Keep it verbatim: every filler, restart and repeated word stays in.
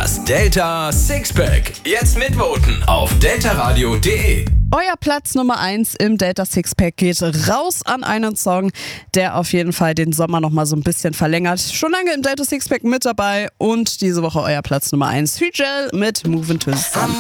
Das Delta Sixpack. Jetzt mitvoten auf deltaradio punkt de. Euer Platz Nummer eins im Delta Sixpack geht raus an einen Song, der auf jeden Fall den Sommer noch mal so ein bisschen verlängert. Schon lange im Delta Sixpack mit dabei und diese Woche euer Platz Nummer eins, Hügel mit Movin' to the Sun.